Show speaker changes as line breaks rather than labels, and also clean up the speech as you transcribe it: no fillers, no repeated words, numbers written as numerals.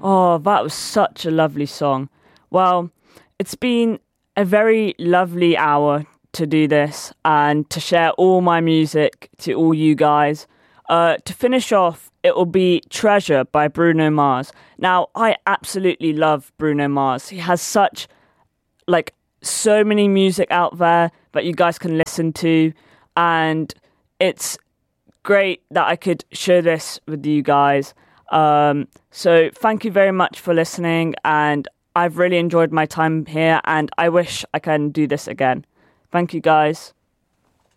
Oh, that was such a lovely song. Well, it's been a very lovely hour to do this and to share all my music to all you guys. To finish off, it will be Treasure by Bruno Mars. Now, I absolutely love Bruno Mars. He has so many music out there that you guys can listen to, and it's great that I could share this with you guys. So thank you very much for listening, and I've really enjoyed my time here, and I wish I can do this again. Thank you, guys.